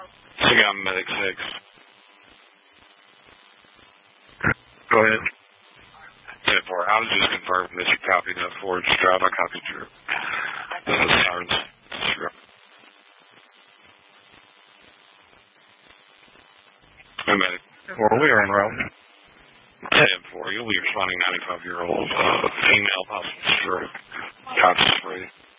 Sagam Medic 6. Go ahead. 10-4. I'll just confirm that you copied that forward drive. I copied your sirens. Medic. Well, we are en route. 10-4. You'll be responding 95-year-old female possible stroke. Conscious free.